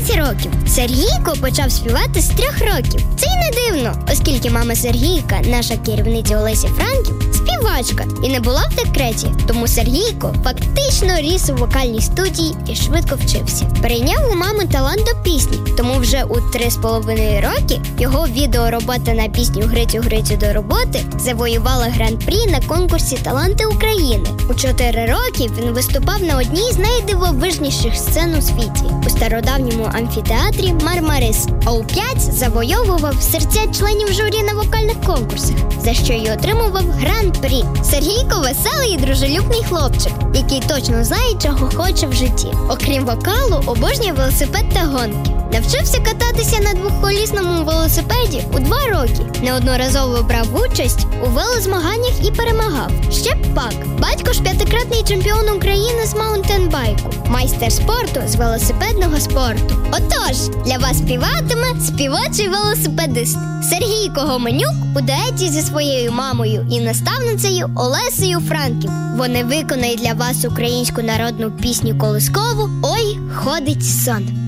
5 років. Сергійко почав співати з 3 років. Це й не дивно, оскільки мама Сергійка, наша керівниця Олеся Франків, співачка і не була в декреті. Тому Сергійко фактично ріс у вокальній студії і швидко вчився. Перейняв у мами талант до пісні, тому вже у 3,5 роки його відеоробота на пісню «Грицю до роботи» завоювала гран-прі на конкурсі «Таланти України». У 4 роки він виступав на одній з найдивовижніших сцен у світі – у стародавньому амфітеатрі «Мармарис», а у 5 завойовував серця членів журі на вокальних конкурсах, за що й отримував гран-прі. Сергійко – веселий і дружелюбний хлопчик, який точно знає, чого хоче в житті. Окрім вокалу, обожнює велосипед та гонки. Навчився кататися на двохколісному велосипеді у 2 роки. Неодноразово брав участь у велозмаганнях і перемагав. Ще б пак. Батько ж 5-кратний чемпіон України з маунтенбайку, майстер спорту з велосипедного спорту. Отож, для вас співатиме співочий велосипедист Сергійко Гоменюк у дуеті зі своєю мамою і наставницею Олесею Франків. Вони виконають для вас українську народну пісню колискову «Ой, ходить сон».